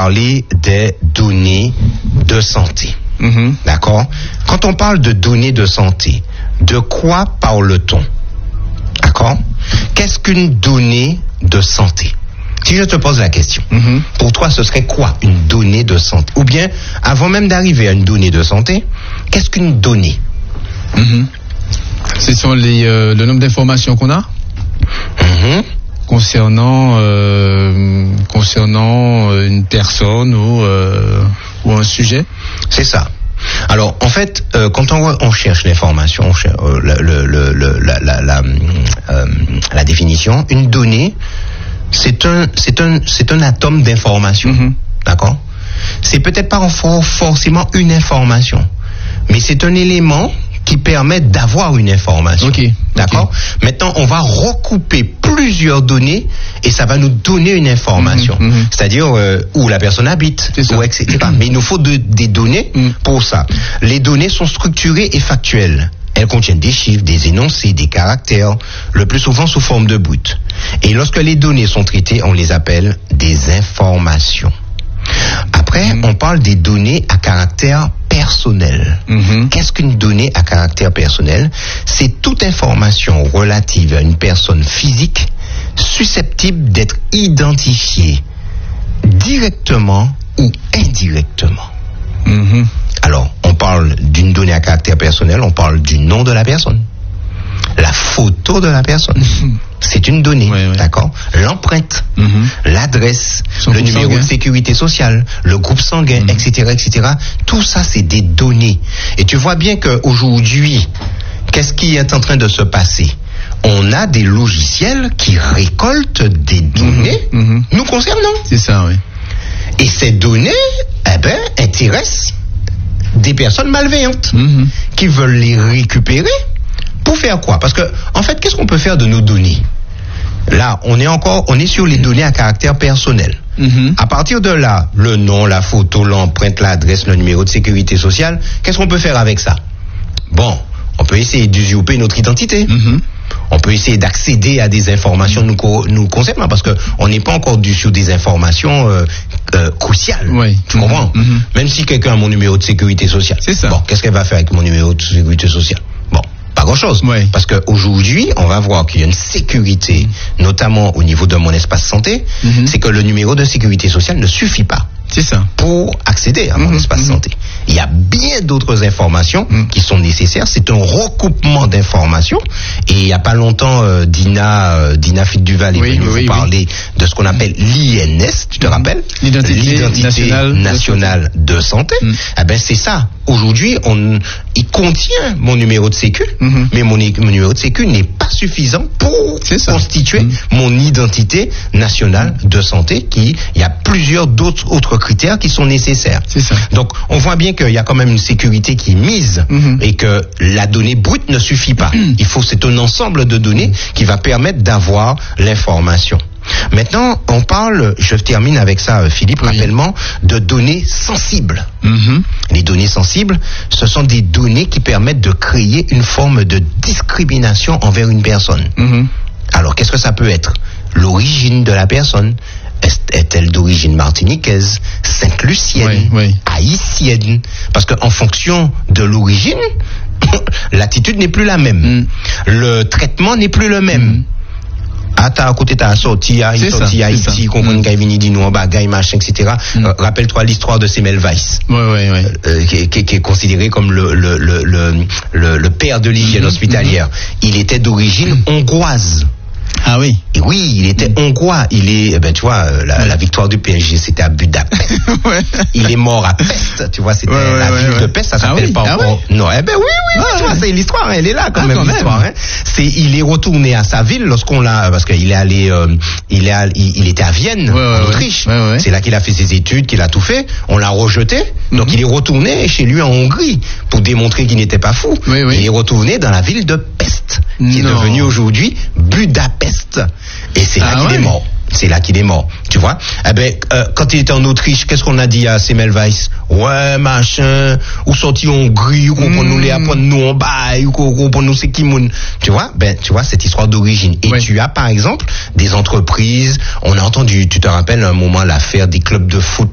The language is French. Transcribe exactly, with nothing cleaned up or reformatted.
parler des données de santé. Mm-hmm. D'accord? Quand on parle de données de santé, de quoi parle-t-on? D'accord? Qu'est-ce qu'une donnée de santé? Si je te pose la question, mm-hmm. pour toi, ce serait quoi une donnée de santé? Ou bien, avant même d'arriver à une donnée de santé, qu'est-ce qu'une donnée? Mm-hmm. Ce sont les, euh, le nombre d'informations qu'on a mm-hmm. concernant, euh, concernant une personne ou, euh, ou un sujet. C'est ça. Alors, en fait, euh, quand on, on cherche l'information, on cherche, euh, le, le, le, la, la, la, euh, la définition, une donnée, c'est un, c'est un, c'est un atome d'information. Mm-hmm. D'accord? C'est peut-être pas forcément une information, mais c'est un élément qui permet d'avoir une information. Okay. D'accord? Okay. Maintenant, on va recouper plusieurs données et ça va nous donner une information. Mmh, mmh. C'est-à-dire euh, où la personne habite, où, et cetera. Mmh. Mais il nous faut de, des données mmh. pour ça. Les données sont structurées et factuelles. Elles contiennent des chiffres, des énoncés, des caractères, le plus souvent sous forme de brut. Et lorsque les données sont traitées, on les appelle des informations. Après, mmh. on parle des données à caractère personnel. Mmh. Qu'est-ce qu'une donnée à caractère personnel? C'est toute information relative à une personne physique susceptible d'être identifiée directement ou indirectement. Mmh. Alors, on parle d'une donnée à caractère personnel, on parle du nom de la personne, la photo de la personne. Mmh. C'est une donnée, ouais, ouais. D'accord? L'empreinte, mm-hmm. l'adresse, Son le numéro sanguin. de sécurité sociale, le groupe sanguin, mm-hmm. et cetera, et cetera. Tout ça, c'est des données. Et tu vois bien qu'aujourd'hui, qu'est-ce qui est en train de se passer? On a des logiciels qui récoltent des données mm-hmm. nous concernant. C'est ça, oui. Et ces données, eh ben, intéressent des personnes malveillantes mm-hmm. qui veulent les récupérer. Pour faire quoi? Parce que, en fait, qu'est-ce qu'on peut faire de nos données? Là, on est encore, on est sur les données à caractère personnel. Mm-hmm. À partir de là, le nom, la photo, l'empreinte, l'adresse, le numéro de sécurité sociale, qu'est-ce qu'on peut faire avec ça? Bon, on peut essayer d'usurper notre identité. Mm-hmm. On peut essayer d'accéder à des informations nous, nous concernant, parce que on n'est pas encore du, sur des informations euh, euh, cruciales. Oui. Tu comprends? Mm-hmm. Même si quelqu'un a mon numéro de sécurité sociale. C'est ça. Bon, qu'est-ce qu'elle va faire avec mon numéro de sécurité sociale? Bon. Pas grand-chose. Oui. Parce qu'aujourd'hui, on va voir qu'il y a une sécurité, notamment au niveau de mon espace santé, mm-hmm. c'est que le numéro de sécurité sociale ne suffit pas. C'est ça. Pour accéder à mon mmh, espace mmh. santé. Il y a bien d'autres informations mmh. qui sont nécessaires. C'est un recoupement d'informations. Et il n'y a pas longtemps, euh, Dina, euh, Dina Fitt-Duval est oui, venue oui, vous parler oui. de ce qu'on appelle l'I N S, tu te mmh. rappelles? L'identité, L'identité nationale, nationale de santé. Mmh. Eh ben, c'est ça. Aujourd'hui, on, il contient mon numéro de sécu, mmh. mais mon, mon numéro de sécu n'est pas suffisant pour constituer mmh. mon identité nationale de santé. Qui, il y a plusieurs d'autres autres critères qui sont nécessaires. C'est ça. Donc, on voit bien qu'il y a quand même une sécurité qui est mise mmh. et que la donnée brute ne suffit pas. Mmh. Il faut, c'est un ensemble de données qui va permettre d'avoir l'information. Maintenant, on parle, je termine avec ça, Philippe, oui. rappellement, de données sensibles. Mmh. Les données sensibles, ce sont des données qui permettent de créer une forme de discrimination envers une personne. Mmh. Alors, qu'est-ce que ça peut être? L'origine de la personne. Est-elle d'origine martiniquaise, sainte-lucienne, oui, oui. haïtienne? Parce qu'en fonction de l'origine, l'attitude n'est plus la même. Mm. Le traitement n'est plus le même. Mm. Ah, t'as à côté, t'as sorti, ah, il sorti Haïti, qu'on mm. vini dit nous en bagaille, machin, et cetera. Mm. Euh, rappelle-toi l'histoire de Semmelweis. Oui, oui, oui. Euh, qui, qui, qui est considéré comme le, le, le, le, le, le père de l'hygiène mm. hospitalière. Mm. Il était d'origine mm. hongroise. Ah oui. Et oui, il était hongrois. Il est, ben tu vois, la, ouais. la victoire du P S G, c'était à Budapest. ouais. Il est mort à Pest, tu vois, c'était ouais, ouais, la ville ouais, de Pest, ça s'appelle ah oui. pas ah encore. Oui. Non, eh ben oui, oui, ah, tu ouais. vois, c'est l'histoire, elle est là quand ah, même quand l'histoire. Même. Hein. C'est, il est retourné à sa ville lorsqu'on l'a, parce qu'il est allé, euh, il est, allé, il, il était à Vienne, ouais, en ouais, Autriche. Ouais, ouais. C'est là qu'il a fait ses études, qu'il a tout fait. On l'a rejeté, mm-hmm. donc il est retourné chez lui en Hongrie pour démontrer qu'il n'était pas fou. Oui, oui. Il est retourné dans la ville de Pest, qui non. est devenue aujourd'hui Budapest. Et c'est là ah qu'il ouais. est mort. C'est là qu'il est mort, tu vois. Eh ben, euh, quand il était en Autriche, qu'est-ce qu'on a dit à Semmelweis? Ouais, machin, ou sorti en Hongrie, ou qu'on mm. nous les apprendre nous en bail, ou qu'on nous c'est qui moun. Tu vois, ben, tu vois, cette histoire d'origine. Et ouais. tu as, par exemple, des entreprises, on a entendu, tu te rappelles un moment l'affaire des clubs de foot